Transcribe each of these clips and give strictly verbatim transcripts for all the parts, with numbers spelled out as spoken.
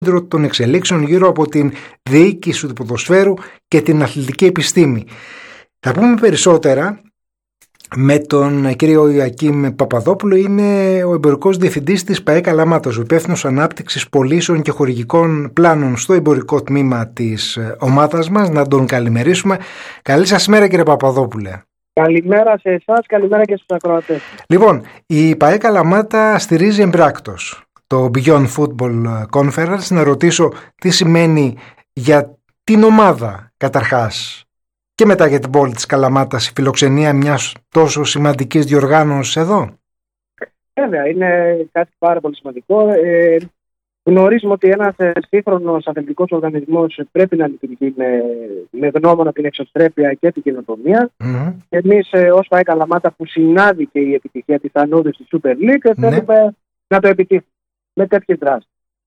των εξελίξεων γύρω από την διοίκηση του ποδοσφαίρου και την αθλητική επιστήμη. Θα πούμε περισσότερα με τον κύριο Ιωακήμ Παπαδόπουλο. Είναι ο εμπορικός διευθυντής της ΠΑΕ Καλαμάτας, ο υπεύθυνος ανάπτυξης πωλήσεων και χορηγικών πλάνων στο εμπορικό τμήμα της ομάδας μας. Να τον καλημερίσουμε. Καλή σας μέρα, κύριε Παπαδόπουλε. Καλημέρα σε εσάς, καλημέρα και στους ακροατές. Λοιπόν, η ΠΑΕ Καλαμάτα στηρίζει εμπράκτος το Beyond Football Conference. Να ρωτήσω τι σημαίνει για την ομάδα καταρχάς και μετά για την πόλη της Καλαμάτας η φιλοξενία μιας τόσο σημαντικής διοργάνωσης εδώ. Βέβαια, είναι κάτι πάρα πολύ σημαντικό. Ε, γνωρίζουμε ότι ένας σύγχρονος αθλητικός οργανισμός πρέπει να λειτουργεί με, με γνώμονα την εξωστρέπεια και την καινοτομία. Mm-hmm. Εμείς ε, ως ΠΑΕ Καλαμάτα, που συνάδει και η επιτυχία της ανόδου στη Super League, mm-hmm. θέλουμε να το επιτύχουμε με τέτοιες δράσεις.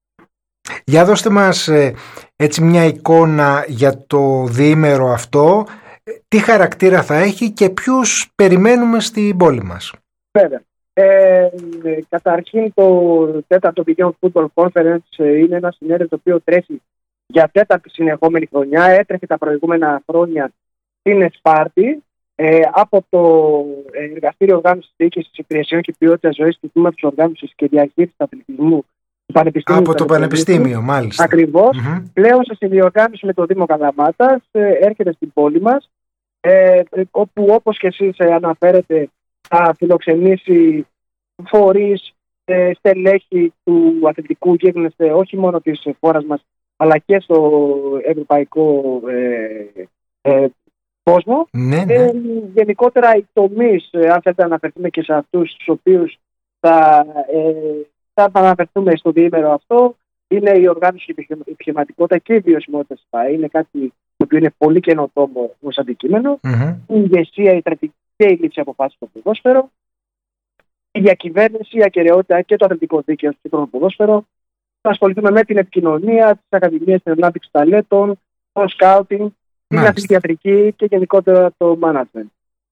Για δώστε μας ε, έτσι μια εικόνα για το διήμερο αυτό. Τι χαρακτήρα θα έχει και ποιους περιμένουμε στην πόλη μας? Βέβαια. Ε, καταρχήν το τέταρτο Beyond Football Conference είναι ένα συνέδριο το οποίο τρέχει για τέταρτη συνεχόμενη χρονιά. Έτρεχε τα προηγούμενα χρόνια στην Σπάρτη ε, από το Εργαστήριο Οργάνωσης Διοίκησης Υπηρεσιών και Ποιότητας Ζωής του Τμήματος Οργάνωσης και Διαχείρισης Αθλητισμού του Πανεπιστήμιου. Από το Πανεπιστήμιο, μάλιστα. Ακριβώς. Mm-hmm. Πλέον σε συνδιοργάνωση με το Δήμο Καλαμάτας ε, έρχεται στην πόλη μας, ε, όπου όπως και εσείς ε, αναφέρετε θα φιλοξενήσει φορείς, ε, στελέχη του αθλητικού γίγνεσθε όχι μόνο της χώρας μας αλλά και στο ευρωπαϊκό ε, ε, κόσμο. Ναι, ναι. Ε, γενικότερα οι τομείς, ε, αν θέλετε να αναφερθούμε και σε αυτούς τους οποίους θα, ε, θα αναφερθούμε στο διήμερο αυτό, είναι η οργάνωση, η επιχειρηματικότητα και η βιωσιμότητα της ΠΑΕ. Είναι κάτι το οποίο είναι πολύ καινοτόμο ως αντικείμενο. Mm-hmm. Η ηγεσία, η στρατηγική και η λήψη αποφάσεων στο ποδόσφαιρο, η διακυβέρνηση, η ακεραιότητα και το αθλητικό δίκαιο στο σύγχρονο ποδόσφαιρο. Θα ασχοληθούμε με την επικοινωνία, τις ακαδημίες, την ανάπτυξη ταλέντων, το σκάουτινγκ, την αθλητιατρική και γενικότερα το management.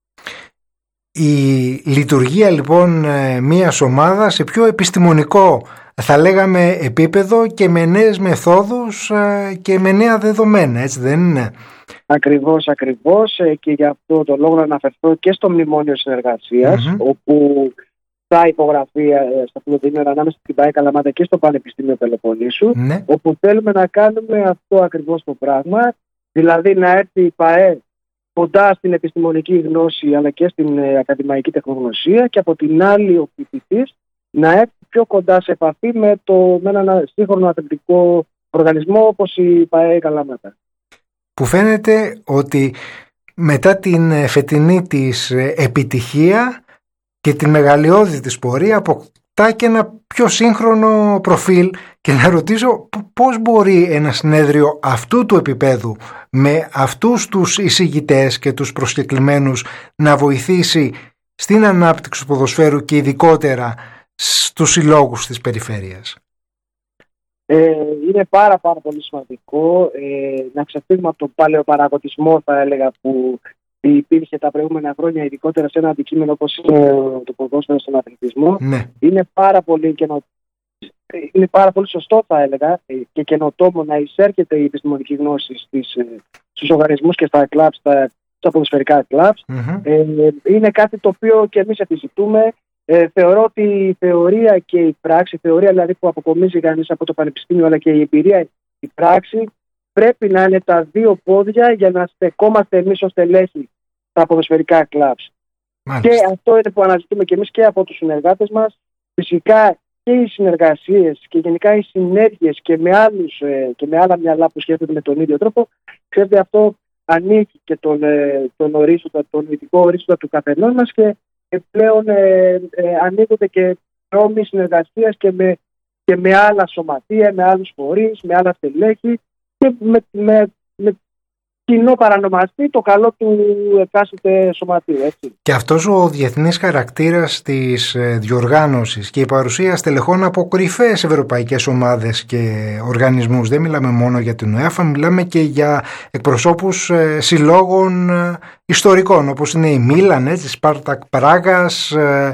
Η λειτουργία λοιπόν μιας ομάδας σε πιο επιστημονικό, θα λέγαμε, επίπεδο και με νέες μεθόδους και με νέα δεδομένα, έτσι δεν είναι? Ακριβώς, ακριβώς, και γι' αυτό το λόγο να αναφερθώ και στο μνημόνιο συνεργασίας, mm-hmm. όπου θα υπογραφεί στα φιλοδήμερα ανάμεσα στην ΠΑΕ Καλαμάτα και στο Πανεπιστήμιο Πελοποννήσου, mm-hmm. όπου θέλουμε να κάνουμε αυτό ακριβώς το πράγμα, δηλαδή να έρθει η ΠΑΕ κοντά στην επιστημονική γνώση αλλά και στην ε, ακαδημαϊκή τεχνογνωσία, και από την άλλη ο φοιτητής να έρθει πιο κοντά σε επαφή με, το, με έναν σύγχρονο αθλητικό οργανισμό όπως η ΠΑΕ Καλαμάτα. Που φαίνεται ότι μετά την φετινή της επιτυχία και τη μεγαλειώδη της πορεία αποκτά και ένα πιο σύγχρονο προφίλ, και να ρωτήσω πώς μπορεί ένα συνέδριο αυτού του επίπεδου με αυτούς τους εισηγητές και τους προσκεκλημένους να βοηθήσει στην ανάπτυξη του ποδοσφαίρου και ειδικότερα στους συλλόγους της περιφέρειας. Ε, είναι πάρα πάρα πολύ σημαντικό ε, να ξεφύγουμε από τον παλαιοπαραγωγισμό, θα έλεγα, που υπήρχε τα προηγούμενα χρόνια, ειδικότερα σε ένα αντικείμενο όπως είναι το ποδόσφαιρο στον αθλητισμό. Ναι. Είναι πάρα πολύ καινο... είναι πάρα πολύ σωστό, θα έλεγα, και καινοτόμο να εισέρχεται η επιστημονική γνώση στις, στους οργανισμούς και στα κλαμπς, στα, στα ποδοσφαιρικά κλαμπς. Mm-hmm. Ε, είναι κάτι το οποίο και εμείς επιζητούμε. Ε, θεωρώ ότι η θεωρία και η πράξη, η θεωρία δηλαδή που αποκομίζει κανείς από το πανεπιστήμιο, αλλά και η εμπειρία, η πράξη, πρέπει να είναι τα δύο πόδια για να στεκόμαστε εμείς ως στελέχη στα ποδοσφαιρικά κλαμπς. Και αυτό είναι που αναζητούμε και εμείς και από τους συνεργάτες μας. Φυσικά και οι συνεργασίες και γενικά οι συνέργειες και με, άλλους, ε, και με άλλα μυαλά που σκέφτονται με τον ίδιο τρόπο, ξέρετε, αυτό ανοίγει και τον, ε, τον ορίζοντα, τον ειδικό ορίζοντα του καθενός μας, και πλέον ε, ε, ανοίγονται και δρόμοι συνεργασίας και με, και με άλλα σωματεία, με άλλους φορείς, με άλλα στελέχη, και με, με, με κοινό παρανομαστή το καλό του εκάστοτε σωματείου. Έτσι. Και αυτός ο διεθνής χαρακτήρας της διοργάνωσης και η παρουσία στελεχών από κορυφαίες ευρωπαϊκές ομάδες και οργανισμούς, δεν μιλάμε μόνο για την UEFA, μιλάμε και για εκπροσώπους συλλόγων ιστορικών όπως είναι η Μίλαν, η Σπάρτακ Πράγας,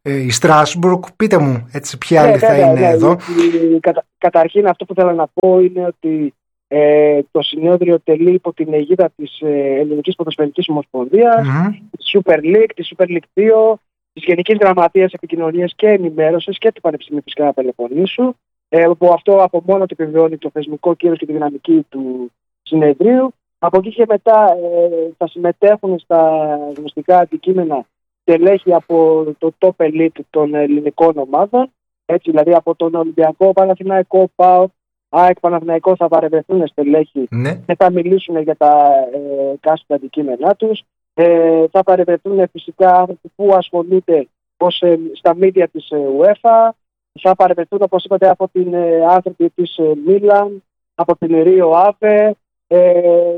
η Στράσμπουργκ. Πείτε μου έτσι ποια άλλη ναι, θα ναι, είναι ναι, εδώ. Η, κατα, καταρχήν αυτό που θέλω να πω είναι ότι ε, το συνέδριο τελεί υπό την αιγίδα της ε, Ελληνικής Ποδοσφαιρικής Ομοσπονδίας, Mm-hmm. της Super League, της Super League δύο, της Γενικής Γραμματείας Επικοινωνίας και Ενημέρωσης και του Πανεπιστημίου Φυσικά Πελοποννήσου, ε, που αυτό από μόνο του επιβεβαιώνει το θεσμικό κύρος και τη δυναμική του συνεδρίου. Από εκεί και μετά ε, θα συμμετέχουν στα γνωστικά αντικείμενα στελέχη από το top elite των ελληνικών ομάδων, έτσι, δηλαδή από τον Ολυμπιακό, Παναθηναϊκό, ΠΑΟΚ, ΑΕΚ, Παναθηναϊκό θα παρευρεθούν στελέχη Ναι. και θα μιλήσουν για τα ε, κάστοτε αντικείμενά τους. Ε, θα παρευρεθούν φυσικά άνθρωποι που ασχολούνται ως, ε, στα media της ε, UEFA, θα παρευρεθούν, όπως είπατε, από την ε, άνθρωποι της ε, Μίλαν, από την Ρίο Άβε, ε,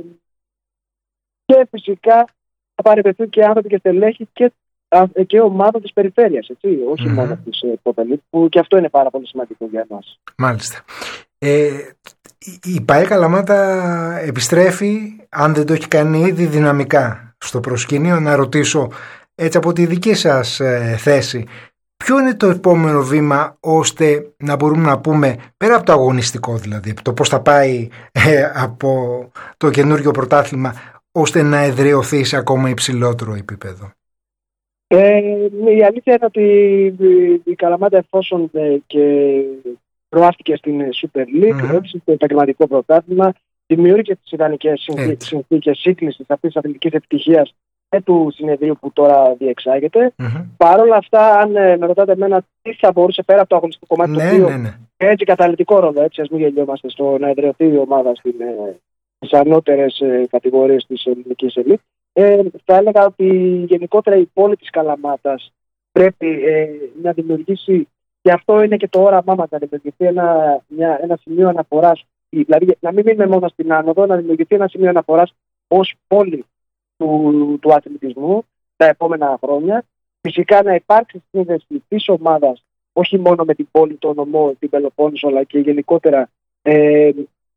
και φυσικά θα παρευρεθούν και άνθρωποι και στελέχη και, και ομάδων της περιφέρειας, έτσι, όχι mm-hmm. μόνο της Ποπελίτ, που και αυτό είναι πάρα πολύ σημαντικό για εμάς. Μάλιστα. Ε, η ΠΑΕ Καλαμάτα επιστρέφει, αν δεν το έχει κάνει ήδη, δυναμικά στο προσκήνιο. Να ρωτήσω έτσι από τη δική σας ε, θέση, ποιο είναι το επόμενο βήμα ώστε να μπορούμε να πούμε, πέρα από το αγωνιστικό δηλαδή, το πώς θα πάει ε, από το καινούριο πρωτάθλημα, ώστε να εδραιωθεί σε ακόμα υψηλότερο επίπεδο? Ε, η αλήθεια είναι ότι η Καλαμάτα, εφόσον ε, και προάστηκε στην Super League, mm-hmm. έτσι, το επαγγελματικό πρωτάθλημα, δημιούργησε τις ιδανικές συνθήκες σύγκλησης αυτής της αθλητικής επιτυχίας και του συνεδρίου που τώρα διεξάγεται. Mm-hmm. Παρ' όλα αυτά, αν ε, με ρωτάτε εμένα τι θα μπορούσε πέρα από το αγωνιστικό κομμάτι, ναι, το οποίο ναι, ναι. έτσι καταλυτικό ρόλο, έτσι, ας μην γελιόμαστε, στο να εδραιωθεί η ομάδα στην, ε, στις ανώτερες ε, κατηγορίες της ελληνικής ελίτ. Ε, θα έλεγα ότι γενικότερα η πόλη της Καλαμάτας πρέπει ε, να δημιουργήσει, και αυτό είναι και το όραμά μας, να δημιουργηθεί ένα, μια, ένα σημείο αναφοράς, δηλαδή να μην μείνουμε μόνο στην άνοδο, να δημιουργηθεί ένα σημείο αναφοράς ως πόλη του, του αθλητισμού τα επόμενα χρόνια. Φυσικά να υπάρξει σύνδεση της ομάδας, όχι μόνο με την πόλη, το νομό, την Πελοπόννησο, αλλά και γενικότερα ε,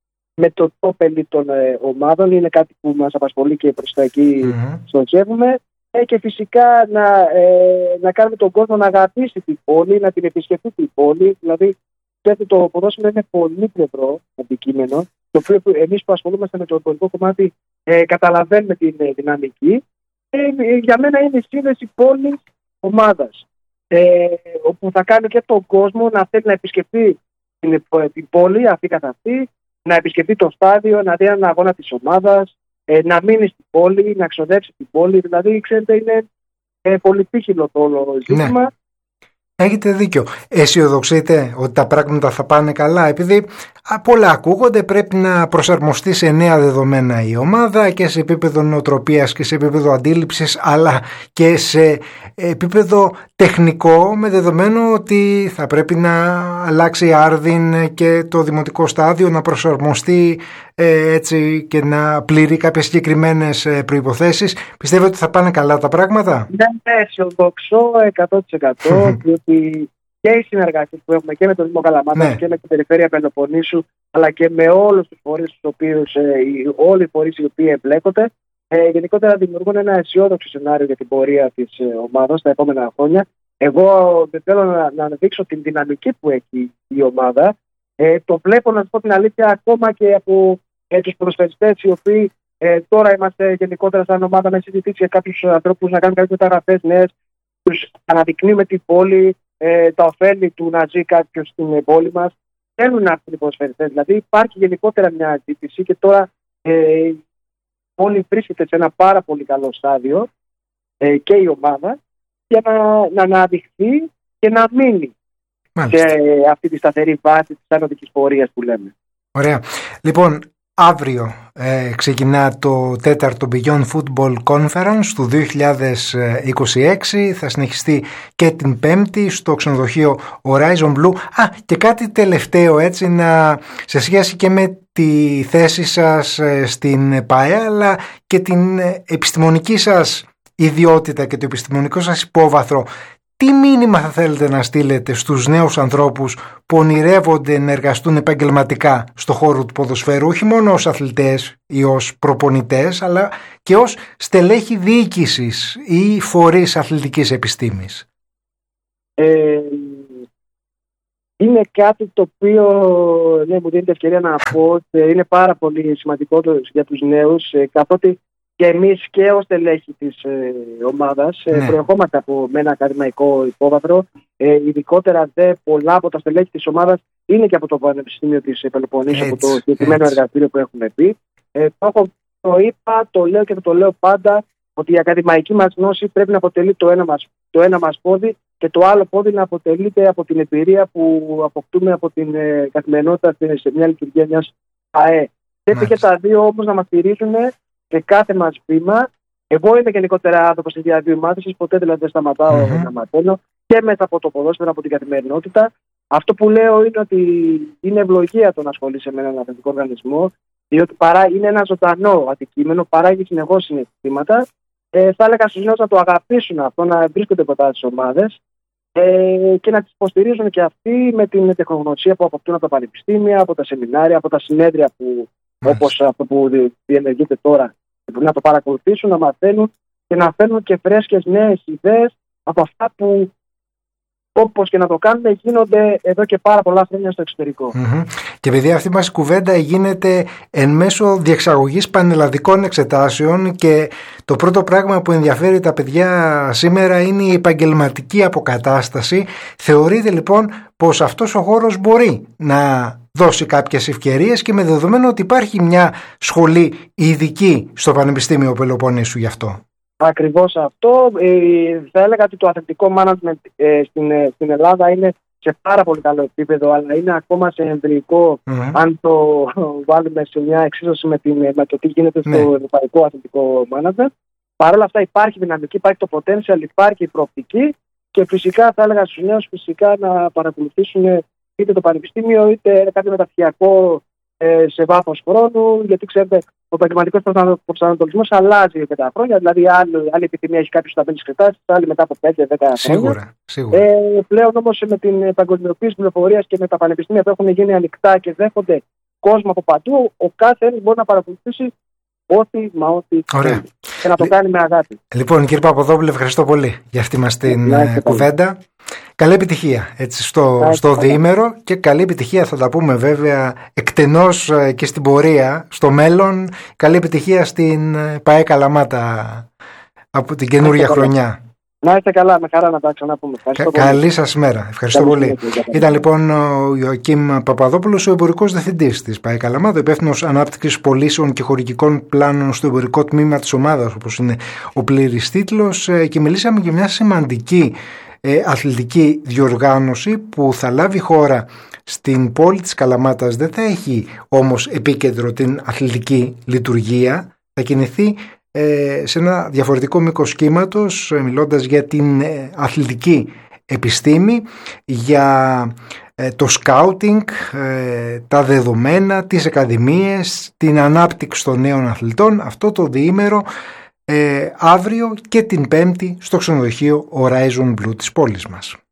με το top των ε, ομάδων. Είναι κάτι που μας απασχολεί και προς τα εκεί mm-hmm. στοχεύουμε. Ε, και φυσικά να, ε, να κάνουμε τον κόσμο να αγαπήσει την πόλη, να την επισκεφτεί την πόλη. Δηλαδή, το ποδόσφαιρο είναι πολύ πλευρό αντικείμενο, το οποίο εμείς που ασχολούμαστε με το εμπορικό κομμάτι ε, καταλαβαίνουμε την ε, δυναμική. Ε, για μένα είναι η σύνδεση πόλης-ομάδας, ε, όπου θα κάνει και τον κόσμο να θέλει να επισκεφτεί την, την πόλη αυτή καθ' αυτή, να επισκεφτεί το στάδιο, να δει έναν αγώνα της ομάδας, ε, να μείνει στην πόλη, να ξοδέψει την πόλη. Δηλαδή, ξέρετε, είναι ε, πολυπύχυλο το όλο ζήτημα. Ναι. Έχετε δίκιο. Αισιοδοξείτε ότι τα πράγματα θα πάνε καλά? Επειδή πολλά ακούγονται, πρέπει να προσαρμοστεί σε νέα δεδομένα η ομάδα και σε επίπεδο νοοτροπίας και σε επίπεδο αντίληψης, αλλά και σε επίπεδο τεχνικό, με δεδομένο ότι θα πρέπει να αλλάξει άρδιν και το δημοτικό στάδιο, να προσαρμοστεί ε, έτσι και να πληρεί κάποιες συγκεκριμένες προϋποθέσεις. Πιστεύετε ότι θα πάνε καλά τα πράγματα? Ναι, αισιοδοξώ εκατό τοις εκατό, διότι και οι συνεργασίες που έχουμε και με το Δήμο Καλαμάτας, ναι, και με την Περιφέρεια Πελοποννήσου, αλλά και με όλους τους φορείς τους οποίους, ε, όλοι οι φορείς οι οποίοι εμπλέκονται, ε, γενικότερα δημιουργούν ένα αισιόδοξο σενάριο για την πορεία της ε, ομάδας τα επόμενα χρόνια. Εγώ δεν θέλω να, να δείξω την δυναμική που έχει η ομάδα. Ε, το βλέπω, να σας πω την αλήθεια, ακόμα και από ε, τους ποδοσφαιριστές οι οποίοι ε, τώρα είμαστε γενικότερα σαν ομάδα με συζητήσει για κάποιους ανθρώπους να κάνουν κάποιες μεταγραφές νέες. Τους αναδεικνύουμε την πόλη, ε, τα ωφέλη του να ζει κάποιος στην πόλη μας. Θέλουν να έρθουν οι ποδοσφαιριστές. Δηλαδή υπάρχει γενικότερα μια αντίθεση και τώρα ε, η πόλη βρίσκεται σε ένα πάρα πολύ καλό στάδιο, ε, και η ομάδα, για να, να αναδειχθεί και να μείνει. Μάλιστα. Σε αυτή τη σταθερή βάση της ανωδικής πορείας που λέμε. Ωραία. Λοιπόν, αύριο ε, ξεκινά το τέταρτο Beyond Football Conference του δύο χιλιάδες είκοσι έξι. Θα συνεχιστεί και την Πέμπτη στο ξενοδοχείο Horizon Blue. Α, και κάτι τελευταίο, έτσι, να, σε σχέση και με τη θέση σας στην ΠΑΕ, αλλά και την επιστημονική σας ιδιότητα και το επιστημονικό σας υπόβαθρο. Τι μήνυμα θα θέλετε να στείλετε στους νέους ανθρώπους που ονειρεύονται να εργαστούν επαγγελματικά στο χώρο του ποδοσφαίρου, όχι μόνο ως αθλητές ή ως προπονητές, αλλά και ως στελέχη διοίκησης ή φορείς αθλητικής επιστήμης? Ε, είναι κάτι το οποίο, ναι, μου δίνει την ευκαιρία να πω ότι είναι πάρα πολύ σημαντικό για τους νέους, καθότι και εμείς και ως τελέχη της ε, ομάδας ναι. ε, προερχόμαστε από με ένα ακαδημαϊκό υπόβαθρο. Ε, ειδικότερα δε πολλά από τα στελέχη της ομάδας είναι και από το Πανεπιστήμιο της Πελοποννήσου, από το συγκεκριμένο εργαστήριο που έχουμε πει. Ε, το, έχω, το είπα, το λέω και το, το λέω πάντα, ότι η ακαδημαϊκή μας γνώση πρέπει να αποτελεί το ένα μας, το ένα μας πόδι και το άλλο πόδι να αποτελείται από την εμπειρία που αποκτούμε από την ε, καθημερινότητα σε μια λειτουργία μιας ΑΕ. Πρέπει και τα δύο όμως να μας στηρίζουν σε κάθε μας βήμα. Εγώ είμαι γενικότερα άνθρωπος στη διαβίου μάθησης, ποτέ δηλαδή δεν σταματάω mm-hmm. να μαθαίνω και μέσα από το ποδόσφαιρο, από την καθημερινότητα. Αυτό που λέω είναι ότι είναι ευλογία το να ασχολείσαι με έναν αθλητικό οργανισμό, διότι παρά είναι ένα ζωντανό αντικείμενο, παράγει συνεχώς συναισθήματα. Ε, θα έλεγα στους νέους να το αγαπήσουν αυτό, να βρίσκονται κοντά στις ομάδες ε, και να τις υποστηρίζουν και αυτοί με την τεχνογνωσία που αποκτούν από τα πανεπιστήμια, από τα σεμινάρια, από τα συνέδρια που, όπως αυτό που διενεργείται τώρα, να το παρακολουθήσουν, να μαθαίνουν και να φέρνουν και φρέσκες νέες ιδέες από αυτά που, όπως και να το κάνουν, γίνονται εδώ και πάρα πολλά χρόνια στο εξωτερικό. Mm-hmm. Και επειδή αυτή μας η κουβέντα γίνεται εν μέσω διεξαγωγής πανελλαδικών εξετάσεων και το πρώτο πράγμα που ενδιαφέρει τα παιδιά σήμερα είναι η επαγγελματική αποκατάσταση, θεωρείτε λοιπόν πως αυτός ο χώρος μπορεί να δώσει κάποιες ευκαιρίες και με δεδομένο ότι υπάρχει μια σχολή ειδική στο Πανεπιστήμιο Πελοποννήσου γι' αυτό? Ακριβώς αυτό. Ε, θα έλεγα ότι το αθλητικό management ε, στην, ε, στην Ελλάδα είναι σε πάρα πολύ καλό επίπεδο, αλλά είναι ακόμα σε εμβρυϊκό mm-hmm. αν το βάλουμε σε μια εξίσωση με, την, με το τι γίνεται στο mm-hmm. ευρωπαϊκό αθλητικό management. Παρ' όλα αυτά υπάρχει δυναμική, υπάρχει το potential, υπάρχει η προοπτική και φυσικά θα έλεγα στους νέους φυσικά να παρακολουθήσουν είτε το πανεπιστήμιο είτε κάτι μεταπτυχιακό ε, σε βάθος χρόνου, γιατί ξέρετε ο επαγγελματικός προσανατολισμός αλλάζει με τα χρόνια. Δηλαδή, άλλη, άλλη επιθυμία έχει κάποιος που θα μπαίνει στις εξετάσεις, άλλη μετά από πέντε δέκα χρόνια. Σίγουρα. Ε, πλέον όμως με την παγκοσμιοποίηση πληροφορίας και με τα πανεπιστήμια που έχουν γίνει ανοιχτά και δέχονται κόσμο από παντού, ο κάθε ένας μπορεί να παρακολουθήσει ό,τι μα ό,τι θέλει και να το κάνει με αγάπη. Λοιπόν, κύριε Παπαδόπουλε, ευχαριστώ πολύ για αυτή μας την ε, κουβέντα. Καλή επιτυχία έτσι, στο, στο διήμερο και καλή επιτυχία θα τα πούμε βέβαια εκτενώς και στην πορεία στο μέλλον. Καλή επιτυχία στην ΠΑΕ Καλαμάτα από την καινούργια χρονιά. Να είστε καλά, με χαρά να τα ξαναπούμε. Κα, καλή σας μέρα. Ευχαριστώ καλή πολύ. Μέρα. Ήταν λοιπόν ο Ιωακίμ Παπαδόπουλος, ο εμπορικός διευθυντής της ΠΑΕ Καλαμάτα, υπεύθυνος ανάπτυξης πωλήσεων και χωρητικών πλάνων στο εμπορικό τμήμα της ομάδας, όπως είναι ο πλήρης τίτλος, και μιλήσαμε για μια σημαντική ε, αθλητική διοργάνωση που θα λάβει χώρα στην πόλη της Καλαμάτας. Δεν θα έχει όμως επίκεντρο την αθλητική λειτουργία, θα κινηθεί σε ένα διαφορετικό μήκος κύματος, μιλώντας για την αθλητική επιστήμη, για το σκάουτινγκ, τα δεδομένα, τις ακαδημίες, την ανάπτυξη των νέων αθλητών. Αυτό το διήμερο αύριο και την Πέμπτη στο ξενοδοχείο Horizon Blue της πόλης μας.